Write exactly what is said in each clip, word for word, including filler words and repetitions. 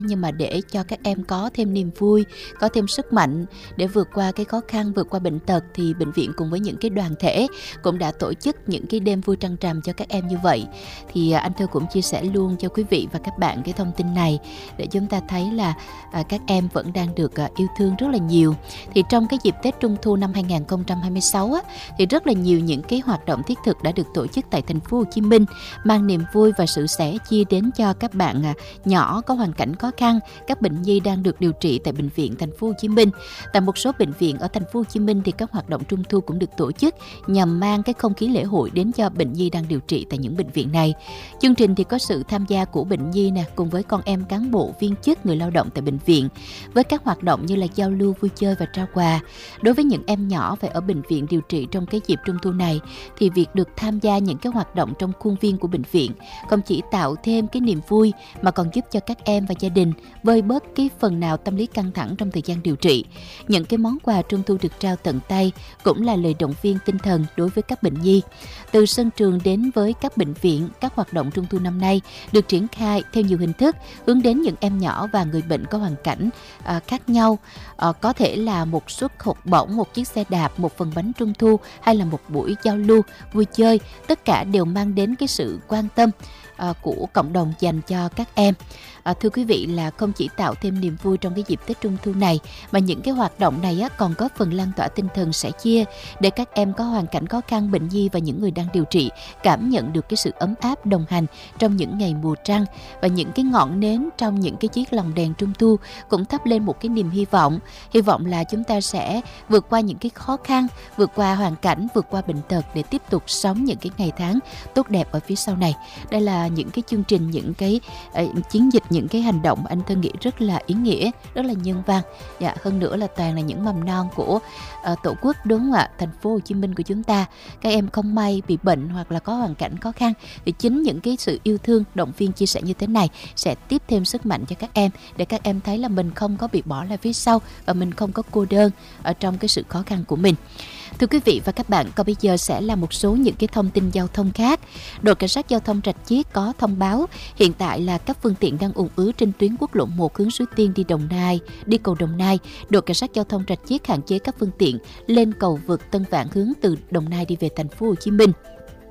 Nhưng mà để cho các em có thêm niềm vui, có thêm sức mạnh để vượt qua cái khó khăn, vượt qua bệnh tật, thì bệnh viện cùng với những cái đoàn thể cũng đã tổ chức những cái đêm vui trăng trầm cho các em như vậy. Thì anh Thơ cũng chia sẻ luôn cho quý vị và các bạn cái thông tin này để chúng ta thấy là à, các em vẫn đang được à, yêu thương rất là nhiều. Thì trong cái dịp Tết Trung Thu năm hai không hai sáu á, thì rất là nhiều những cái hoạt động thiết thực đã được tổ chức tại thành phố Hồ Chí Minh, mang niềm vui và sự sẻ chia đến cho các bạn à, nhỏ có hoàn cảnh khó khăn, các bệnh nhi đang được điều trị tại bệnh viện thành phố Hồ Chí Minh. Tại một số bệnh viện ở thành phố Hồ Chí Minh thì các hoạt động Trung thu cũng được tổ chức nhằm mang cái không khí lễ hội đến cho bệnh nhi đang điều trị tại những bệnh viện này. Chương trình thì có sự tham gia của bệnh nhi nè, cùng với con em cán bộ, viên chức, người lao động tại bệnh viện, với các hoạt động như là giao lưu, vui chơi và trao quà. Đối với những em nhỏ phải ở bệnh viện điều trị trong cái dịp Trung thu này, thì việc được tham gia những cái hoạt động trong khuôn viên của bệnh viện không chỉ tạo thêm cái niềm vui mà còn giúp cho các em và gia đình vơi bớt cái phần nào tâm lý căng thẳng trong thời gian điều trị. Những cái món quà Trung thu được trao tận tay cũng là lời động viên tinh thần đối với các bệnh nhi. Từ sân trường đến với các bệnh viện, các hoạt động Trung thu năm nay được triển khai theo nhiều hình thức, hướng đến những em nhỏ và người bệnh có hoàn cảnh à, khác nhau. À, có thể là một suất học bổng, một chiếc xe đạp, một phần bánh Trung thu hay là một buổi giao lưu, vui chơi. Tất cả đều mang đến cái sự quan tâm à, của cộng đồng dành cho các em. À, thưa quý vị, là không chỉ tạo thêm niềm vui trong cái dịp Tết Trung thu này, mà những cái hoạt động này á, còn có phần lan tỏa tinh thần sẻ chia để các em có hoàn cảnh khó khăn, bệnh nhi và những người đang điều trị cảm nhận được cái sự ấm áp đồng hành trong những ngày mùa trăng. Và những cái ngọn nến trong những cái chiếc lồng đèn Trung thu cũng thắp lên một cái niềm hy vọng. Hy vọng là chúng ta sẽ vượt qua những cái khó khăn, vượt qua hoàn cảnh, vượt qua bệnh tật để tiếp tục sống những cái ngày tháng tốt đẹp ở phía sau này. Đây là những cái chương trình, những cái uh, chiến dịch, những cái hành động anh Thơ nghĩ rất là ý nghĩa, rất là nhân văn. Dạ, hơn nữa là toàn là những mầm non của uh, Tổ quốc, đúng không ạ? Thành phố Hồ Chí Minh của chúng ta. Các em không may bị bệnh hoặc là có hoàn cảnh khó khăn, thì chính những cái sự yêu thương, động viên, chia sẻ như thế này sẽ tiếp thêm sức mạnh cho các em, để các em thấy là mình không có bị bỏ lại phía sau và mình không có cô đơn ở trong cái sự khó khăn của mình. Thưa quý vị và các bạn, còn bây giờ sẽ là một số những cái thông tin giao thông khác. Đội Cảnh sát Giao thông Rạch Chiếc có thông báo hiện tại là các phương tiện đang ùn ứ trên tuyến quốc lộ một hướng Suối Tiên đi Đồng Nai, đi cầu Đồng Nai. Đội Cảnh sát Giao thông Rạch Chiếc hạn chế các phương tiện lên cầu vượt Tân Vạn hướng từ Đồng Nai đi về thành phố Hồ Chí Minh.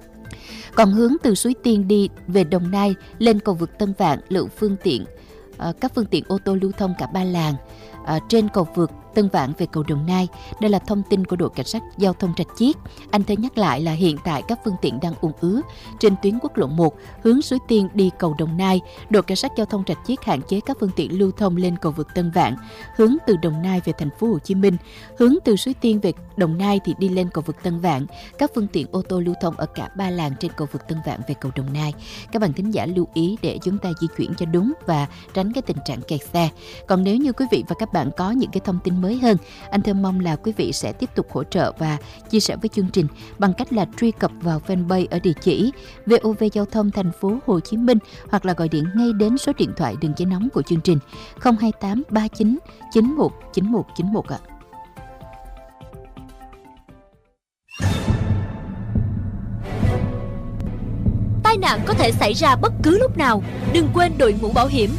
Còn hướng từ Suối Tiên đi về Đồng Nai lên cầu vượt Tân Vạn, lượng phương tiện uh, các phương tiện ô tô lưu thông cả ba làn uh, trên cầu vượt Tân Vạn về cầu Đồng Nai. Đây là thông tin của đội Cảnh sát Giao thông Rạch Chiếc. Anh Thơ nhắc lại là hiện tại các phương tiện đang ùn ứ trên tuyến quốc lộ một hướng Suối Tiên đi cầu Đồng Nai. Đội Cảnh sát Giao thông Rạch Chiếc hạn chế các phương tiện lưu thông lên cầu vượt Tân Vạn hướng từ Đồng Nai về thành phố Hồ Chí Minh. Hướng từ Suối Tiên về Đồng Nai thì đi lên cầu vượt Tân Vạn. Các phương tiện ô tô lưu thông ở cả ba làn trên cầu vượt Tân Vạn về cầu Đồng Nai. Các bạn thính giả lưu ý để chúng ta di chuyển cho đúng và tránh cái tình trạng kẹt xe. Còn nếu như quý vị và các bạn có những cái thông tin mới hơn, anh Thơ mong là quý vị sẽ tiếp tục hỗ trợ và chia sẻ với chương trình bằng cách là truy cập vào fanpage ở địa chỉ vê o vê Giao thông Thành phố Hồ Chí Minh, hoặc là gọi điện ngay đến số điện thoại đường dây nóng của chương trình không hai tám ba chín chín một chín một chín một ạ. Tai nạn có thể xảy ra bất cứ lúc nào, đừng quên đội mũ bảo hiểm.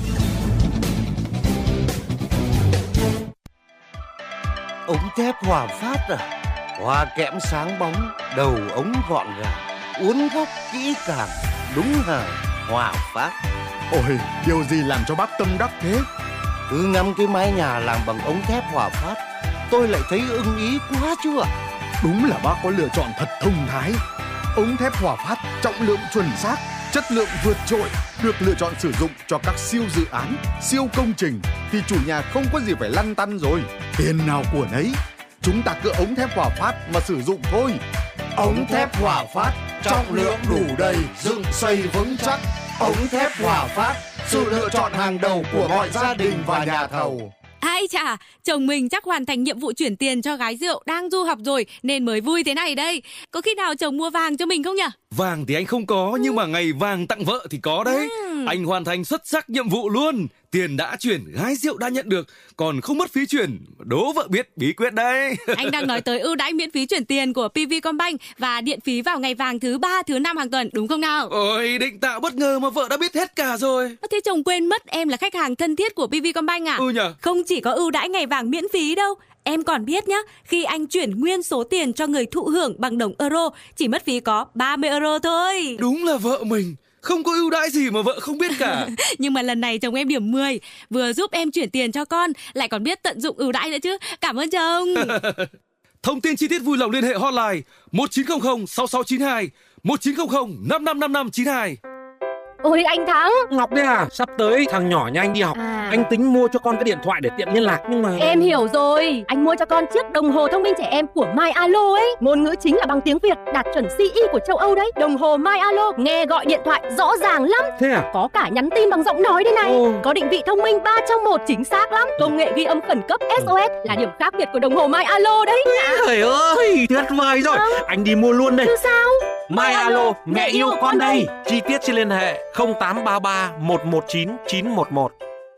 Ống thép Hòa Phát à? Hoa kẽm sáng bóng, đầu ống gọn gàng, uốn góc kỹ càng, đúng hàng Hòa Phát. Ôi, điều gì làm cho bác tâm đắc thế? Cứ ngắm cái mái nhà làm bằng ống thép Hòa Phát, tôi lại thấy ưng ý quá chứ ạ. Đúng là bác có lựa chọn thật thông thái. Ống thép Hòa Phát trọng lượng chuẩn xác, chất lượng vượt trội, được lựa chọn sử dụng cho các siêu dự án, siêu công trình thì chủ nhà không có gì phải lăn tăn rồi. Tiền nào của nấy, chúng ta cứ ống thép Hòa Phát mà sử dụng thôi. Ống thép Hòa Phát, trọng lượng đủ đầy, dựng xây vững chắc. Ống thép Hòa Phát, sự lựa chọn hàng đầu của mọi gia đình và nhà thầu. Ai chà, chồng mình chắc hoàn thành nhiệm vụ chuyển tiền cho gái rượu đang du học rồi nên mới vui thế này đây. Có khi nào chồng mua vàng cho mình không nhỉ? Vàng thì anh không có, nhưng mà ngày vàng tặng vợ thì có đấy. Ừ. Anh hoàn thành xuất sắc nhiệm vụ luôn. Tiền đã chuyển, gái rượu đã nhận được, còn không mất phí chuyển. Đố vợ biết bí quyết đấy. Anh đang nói tới ưu đãi miễn phí chuyển tiền của pê vê Combank và điện phí vào ngày vàng thứ ba, thứ năm hàng tuần, đúng không nào? Ôi, định tạo bất ngờ mà vợ đã biết hết cả rồi. Thế chồng quên mất em là khách hàng thân thiết của pê vê Combank à? Ừ nhờ. Không chỉ có ưu đãi ngày vàng miễn phí đâu. Em còn biết nhá, khi anh chuyển nguyên số tiền cho người thụ hưởng bằng đồng euro, chỉ mất phí có ba mươi euro thôi. Đúng là vợ mình. Không có ưu đãi gì mà vợ không biết cả. Nhưng mà lần này chồng em điểm mười, vừa giúp em chuyển tiền cho con, lại còn biết tận dụng ưu đãi nữa chứ. Cảm ơn chồng. Thông tin chi tiết vui lòng liên hệ hotline một chín không không sáu sáu chín hai, một chín không không năm năm năm năm chín hai. Ôi anh Thắng. Ngọc đấy à? Sắp tới thằng nhỏ nhà anh đi học, à. Anh tính mua cho con cái điện thoại để tiện liên lạc, nhưng mà... Em hiểu rồi. Anh mua cho con chiếc đồng hồ thông minh trẻ em của MyAlo ấy. Ngôn ngữ chính là bằng tiếng Việt, đạt chuẩn xê e của châu Âu đấy. Đồng hồ MyAlo nghe gọi điện thoại rõ ràng lắm. Thế à? Có cả nhắn tin bằng giọng nói đây này. Ồ. Có định vị thông minh ba trong một, chính xác lắm. Công nghệ ghi âm khẩn cấp ét o ét là điểm khác biệt của đồng hồ MyAlo đấy. Trời ơi, tuyệt vời rồi. À. Anh đi mua luôn đây. Chứ sao? MyAlo, mẹ yêu con đây. Chi tiết xin liên hệ không tám ba ba một một chín chín một một.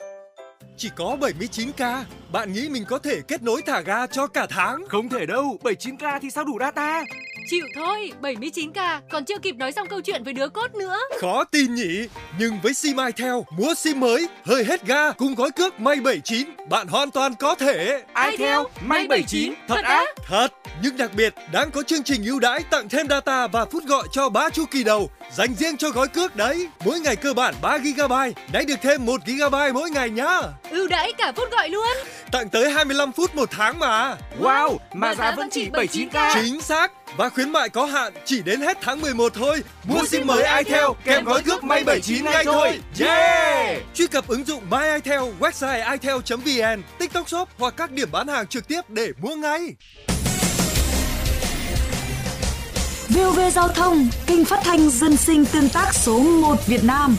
Chỉ có bảy mươi chín k, bạn nghĩ mình có thể kết nối thả ga cho cả tháng? Không thể đâu, bảy mươi chín k thì sao đủ data? Chịu thôi, bảy mươi chín k, còn chưa kịp nói xong câu chuyện với đứa cốt nữa. Khó tin nhỉ, nhưng với sim iTel, mua sim mới, hơi hết ga cùng gói cước May bảy mươi chín, bạn hoàn toàn có thể. iTel, May bảy mươi chín, thật á? Thật, nhưng đặc biệt đang có chương trình ưu đãi tặng thêm data và phút gọi cho ba chu kỳ đầu, dành riêng cho gói cước đấy. Mỗi ngày cơ bản ba gi ga bai, nay được thêm một gi ga bai mỗi ngày nhá. Ưu đãi cả phút gọi luôn. Tặng tới hai mươi lăm phút một tháng mà. Wow, mà, mà giá vẫn chỉ bảy mươi chín k. Chính xác. Và khuyến mại có hạn chỉ đến hết tháng mười một thôi. Mua, Mua sim mới iTel kèm gói cước May bảy mươi chín ngay thôi. Yeah! Truy cập ứng dụng My iTel, website itel chấm vn, TikTok Shop hoặc các điểm bán hàng trực tiếp để mua ngay. vê o vê Giao thông, kênh phát thanh dân sinh tương tác số một Việt Nam.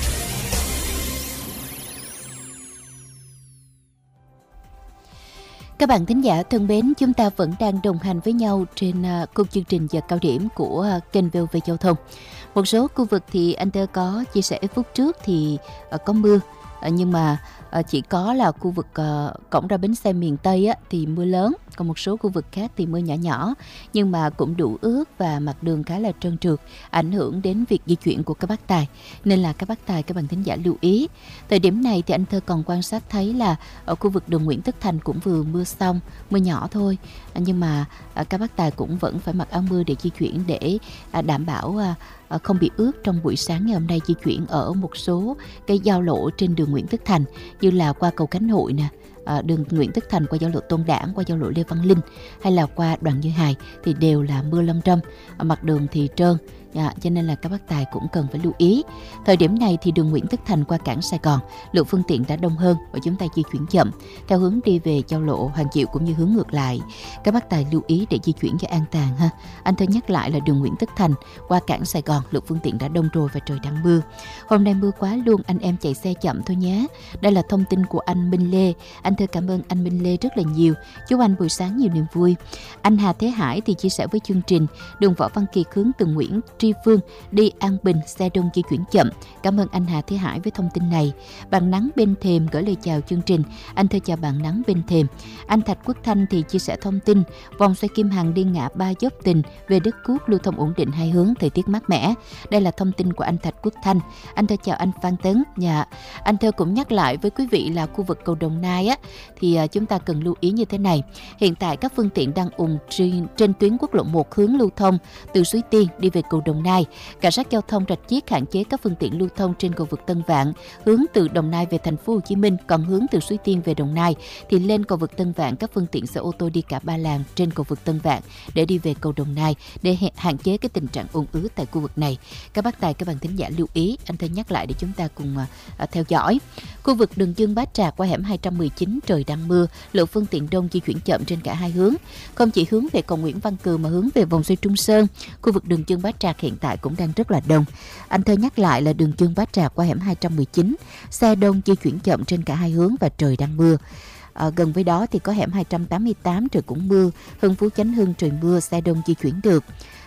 Các bạn thính giả thân mến, chúng ta vẫn đang đồng hành với nhau trên uh, khung chương trình giờ cao điểm của uh, kênh vê o vê Giao thông. Một số khu vực thì anh Tơ có chia sẻ phút trước thì uh, có mưa, uh, nhưng mà uh, chỉ có là khu vực uh, cổng ra bến xe miền Tây á, thì mưa lớn. Còn một số khu vực khác thì mưa nhỏ nhỏ, nhưng mà cũng đủ ướt và mặt đường khá là trơn trượt, ảnh hưởng đến việc di chuyển của các bác tài. Nên là các bác tài, các bạn thính giả lưu ý. Thời điểm này thì anh Thơ còn quan sát thấy là ở khu vực đường Nguyễn Tất Thành cũng vừa mưa xong, mưa nhỏ thôi. Nhưng mà các bác tài cũng vẫn phải mặc áo mưa để di chuyển, để đảm bảo không bị ướt trong buổi sáng ngày hôm nay di chuyển ở một số cái giao lộ trên đường Nguyễn Tất Thành, như là qua cầu Cánh Hội nè, À, đường Nguyễn Tất Thành qua giao lộ Tôn Đản, qua giao lộ Lê Văn Linh, hay là qua đoạn Như Hài thì đều là mưa lâm râm, à, mặt đường thì trơn. À, cho nên là các bác tài cũng cần phải lưu ý. Thời điểm này thì đường Nguyễn Tất Thành qua cảng Sài Gòn, lượng phương tiện đã đông hơn và chúng ta di chuyển chậm theo hướng đi về giao lộ Hoàng Diệu cũng như hướng ngược lại. Các bác tài lưu ý để di chuyển cho an toàn ha. Anh Thơ nhắc lại là đường Nguyễn Tất Thành qua cảng Sài Gòn, lượng phương tiện đã đông rồi và trời đang mưa. Hôm nay mưa quá luôn, anh em chạy xe chậm thôi nhé. Đây là thông tin của anh Minh Lê. Anh Thơ cảm ơn anh Minh Lê rất là nhiều. Chúc anh buổi sáng nhiều niềm vui. Anh Hà Thế Hải thì chia sẻ với chương trình đường Võ Văn Kiệt hướng từ Nguyễn Tri Phương đi An Bình, xe đông di chuyển chậm. Cảm ơn anh Hà Thế Hải với thông tin này. Bạn Nắng bên thềm gửi lời chào chương trình. Anh Thơ chào bạn Nắng bên thềm. Anh Thạch Quốc Thanh thì chia sẻ thông tin vòng xoay Kim Hằng đi ngã ba Dốc Tình về Đất Cuốc lưu thông ổn định hai hướng, thời tiết mát mẻ. Đây là thông tin của anh Thạch Quốc Thanh. Anh Thơ chào anh Phan Tấn. Dạ. Anh Thơ cũng nhắc lại với quý vị là khu vực cầu Đồng Nai á, thì chúng ta cần lưu ý như thế này. Hiện tại các phương tiện đang ùn trên, trên tuyến quốc lộ một hướng lưu thông từ Suối Tiên đi về cầu Đồng Nai. Cảnh sát giao thông Rạch Chiếc hạn chế các phương tiện lưu thông trên cầu vượt Tân Vạn hướng từ Đồng Nai về thành phố Hồ Chí Minh, còn hướng từ Suối Tiên về Đồng Nai thì lên cầu vượt Tân Vạn các phương tiện xe ô tô đi cả ba làn trên cầu vượt Tân Vạn để đi về cầu Đồng Nai để hạn chế cái tình trạng ùn ứ tại khu vực này. Các bác tài, các bạn thính giả lưu ý, anh Thơ nhắc lại để chúng ta cùng uh, theo dõi. Khu vực đường Dương Bá Trạc qua hẻm hai trăm mười chín trời đang mưa, lượng phương tiện đông di chuyển chậm trên cả hai hướng, không chỉ hướng về cầu Nguyễn Văn Cừ mà hướng về vòng xoay Trung Sơn. Khu vực đường Dương Bá Trạc hiện tại cũng đang rất là đông. Anh Thơ nhắc lại là đường Dương Bá Trạc qua hẻm hai trăm mười chín, xe đông di chuyển chậm trên cả hai hướng và trời đang mưa. À, gần với đó thì có hẻm hai trăm tám mươi tám trời cũng mưa, Hưng Phú Chánh Hưng trời mưa, xe đông di chuyển được.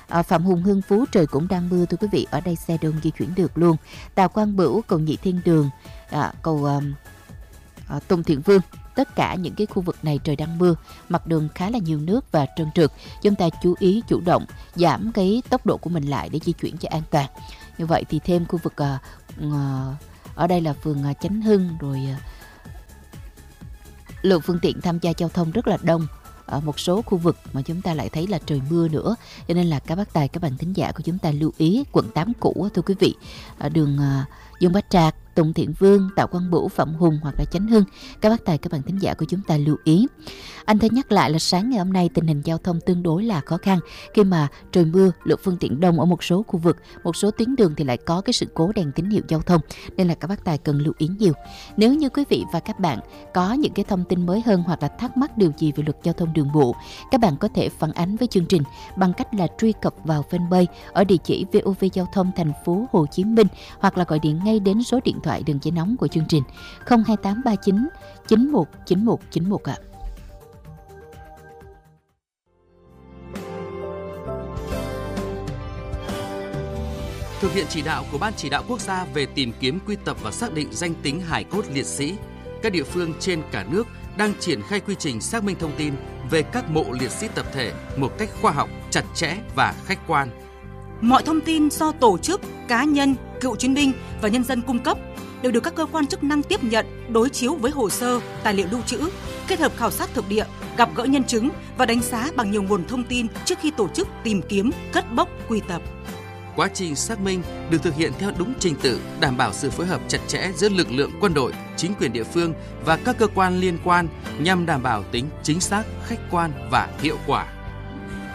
À, Phạm Hùng Hưng Phú trời cũng đang mưa thưa quý vị, ở đây xe đông di chuyển được luôn. Tào Quang Bửu, cầu Nhị Thiên Đường, à, cầu à, à, Tùng Thiện Vương, tất cả những cái khu vực này trời đang mưa, mặt đường khá là nhiều nước và trơn trượt. Chúng ta chú ý chủ động giảm cái tốc độ của mình lại để di chuyển cho an toàn. Như vậy thì thêm khu vực à, à, ở đây là phường à, Chánh Hưng, rồi à, lượng phương tiện tham gia giao thông rất là đông. Ở một số khu vực mà chúng ta lại thấy là trời mưa nữa, cho nên là các bác tài, các bạn thính giả của chúng ta lưu ý. Quận tám cũ thưa quý vị, ở đường uh, Dương Bá Trạc, Tùng Thiện Vương, Tạ Quang Bửu, Phạm Hùng hoặc là Chánh Hưng, các bác tài, các bạn thính giả của chúng ta lưu ý. Anh thấy nhắc lại là sáng ngày hôm nay tình hình giao thông tương đối là khó khăn khi mà trời mưa, lượng phương tiện đông ở một số khu vực, một số tuyến đường thì lại có cái sự cố đèn tín hiệu giao thông, nên là các bác tài cần lưu ý nhiều. Nếu như quý vị và các bạn có những cái thông tin mới hơn hoặc là thắc mắc điều gì về luật giao thông đường bộ, các bạn có thể phản ánh với chương trình bằng cách là truy cập vào fanpage ở địa chỉ vê o vê Giao thông thành phố Hồ Chí Minh, hoặc là gọi điện ngay đến số điện thoại đường dây nóng của chương trình không hai tám ba chín chín một chín một chín một ạ. Thực hiện chỉ đạo của Ban Chỉ đạo Quốc gia về tìm kiếm, quy tập và xác định danh tính hài cốt liệt sĩ, các địa phương trên cả nước đang triển khai quy trình xác minh thông tin về các mộ liệt sĩ tập thể một cách khoa học, chặt chẽ và khách quan. Mọi thông tin do tổ chức, cá nhân, cựu chiến binh và nhân dân cung cấp đều được các cơ quan chức năng tiếp nhận, đối chiếu với hồ sơ, tài liệu lưu trữ, kết hợp khảo sát thực địa, gặp gỡ nhân chứng và đánh giá bằng nhiều nguồn thông tin trước khi tổ chức tìm kiếm, cất bốc, quy tập. Quá trình xác minh được thực hiện theo đúng trình tự, đảm bảo sự phối hợp chặt chẽ giữa lực lượng quân đội, chính quyền địa phương và các cơ quan liên quan nhằm đảm bảo tính chính xác, khách quan và hiệu quả.